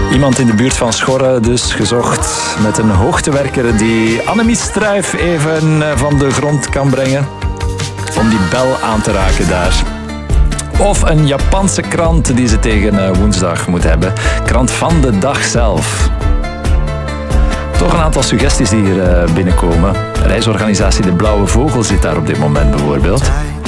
Iemand in de buurt van Schorre dus gezocht met een hoogtewerker die Annemie Struijf even van de grond kan brengen. Om die bel aan te raken daar. Of een Japanse krant die ze tegen woensdag moet hebben. Krant van de dag zelf. Toch een aantal suggesties die hier binnenkomen. Reisorganisatie De Blauwe Vogel zit daar op dit moment bijvoorbeeld.